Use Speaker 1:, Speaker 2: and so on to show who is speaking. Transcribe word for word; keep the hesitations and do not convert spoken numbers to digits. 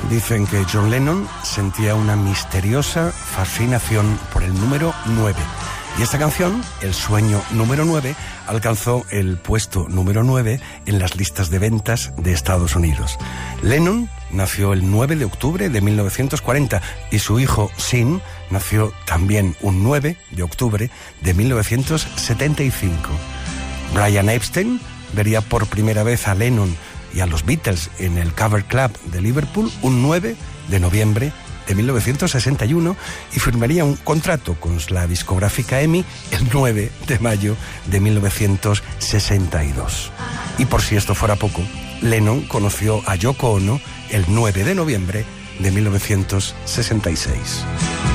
Speaker 1: Dicen que John Lennon sentía una misteriosa fascinación por el número nueve. Y esta canción, El sueño número nueve, alcanzó el puesto número nueve en las listas de ventas de Estados Unidos. Lennon nació el nueve de octubre de mil novecientos cuarenta y su hijo Sean nació también un nueve de octubre de mil novecientos setenta y cinco. Brian Epstein vería por primera vez a Lennon y a los Beatles en el Cavern Club de Liverpool un nueve de noviembre de mil novecientos sesenta y uno y firmaría un contrato con la discográfica E M I el nueve de mayo de mil novecientos sesenta y dos. Y por si esto fuera poco, Lennon conoció a Yoko Ono el nueve de noviembre de mil novecientos sesenta y seis.